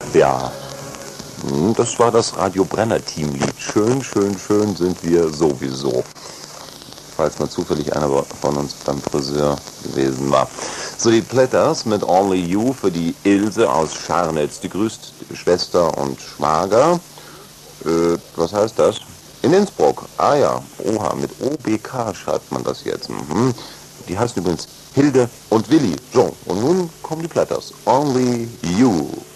Ja, das war das Radio Brenner Teamlied. Schön, schön, schön sind wir sowieso. Falls mal zufällig einer von uns beim Friseur gewesen war. So, die Platters mit Only You für die Ilse aus Scharnitz. Die grüßt Schwester und Schwager. Was heißt das? In Innsbruck. Ah ja, oha, mit OBK schreibt man das jetzt. Mhm. Die heißen übrigens Hilde und Willi. So, und nun kommen die Platters. Only You.